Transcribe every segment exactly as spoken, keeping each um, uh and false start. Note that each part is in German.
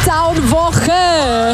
Breakdown-Woche.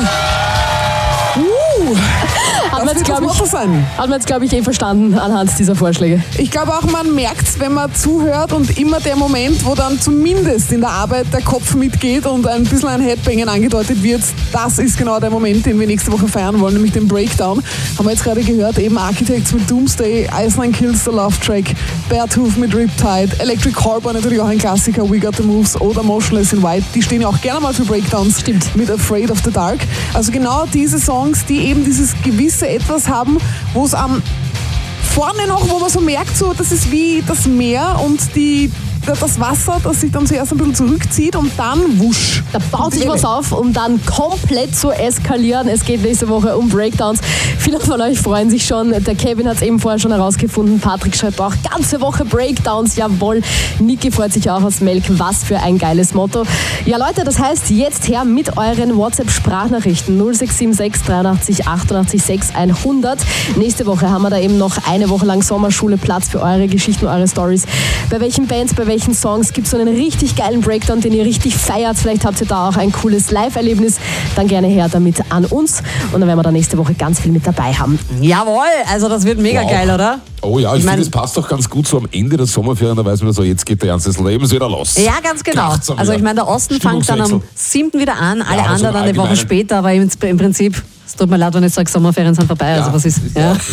Uh, Hat man jetzt, glaube ich, sein. hat man jetzt, glaube ich, eh verstanden anhand dieser Vorschläge. Ich glaube auch, man merkt es, wenn man zuhört und immer der Moment, wo dann zumindest in der Arbeit der Kopf mitgeht und ein bisschen ein Headbangen angedeutet wird, das ist genau der Moment, den wir nächste Woche feiern wollen, nämlich den Breakdown. Haben wir jetzt gerade gehört, eben Architects mit Doomsday, Iceland Kills the Love Track, Beartooth mit Riptide, Electric Harbour natürlich auch ein Klassiker, We Got the Moves oder Motionless in White. Die stehen ja auch gerne mal für Breakdowns. Stimmt. Mit Afraid of the Dark. Also genau diese Songs, die eben dieses gewisse Etwas haben, wo es am vorne noch, wo man so merkt, so, das ist wie das Meer und die, das Wasser, das sich dann zuerst ein bisschen zurückzieht und dann wusch. Da baut sich was auf, um dann komplett zu eskalieren. Es geht nächste Woche um Breakdowns. Viele von euch freuen sich schon. Der Kevin hat es eben vorher schon herausgefunden. Patrick schreibt auch, ganze Woche Breakdowns. Jawohl. Niki freut sich auch aus Melk. Was für ein geiles Motto. Ja Leute, das heißt, jetzt her mit euren WhatsApp-Sprachnachrichten. null sechs sieben sechs dreiundachtzig achtundachtzig sechs hundert. Nächste Woche haben wir da eben noch eine Woche lang Sommerschule, Platz für eure Geschichten, eure Stories. Bei welchen Bands, bei welchen Songs gibt es so einen richtig geilen Breakdown, den ihr richtig feiert? Vielleicht habt ihr da auch ein cooles Live-Erlebnis. Dann gerne her damit an uns. Und dann werden wir da nächste Woche ganz viel mit dabei haben. Jawohl, also das wird mega Wow. geil, oder? Oh ja, ich, Ich mein- finde, es passt doch ganz gut so am Ende der Sommerferien, da weiß man so, jetzt geht der ganze Lebens wieder los. Ja, ganz genau. Kracht's am Also ich wieder. meine, der Osten fängt dann am Stimmungswechsel. siebten wieder an, alle Ja, aber so anderen im eine Woche Allgemeinen. später, aber im, im Prinzip, es tut mir leid, wenn ich sage, Sommerferien sind vorbei, also was ist? Ja. Ja.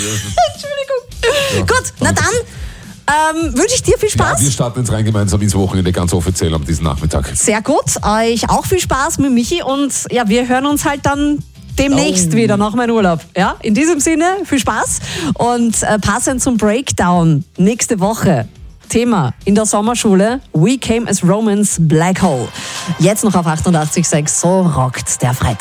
Gut, na dann ähm, wünsche ich dir viel Ja, Spaß. wir starten jetzt rein gemeinsam ins Wochenende, ganz offiziell am diesem Nachmittag. Sehr gut, euch auch viel Spaß mit Michi und ja, wir hören uns halt dann demnächst Oh. wieder nach meinem Urlaub. Ja, in diesem Sinne, viel Spaß und äh, passend zum Breakdown nächste Woche. Thema in der Sommerschule, We Came as Romans Black Hole. Jetzt noch auf achtundachtzig Komma sechs, so rockt der Freitag.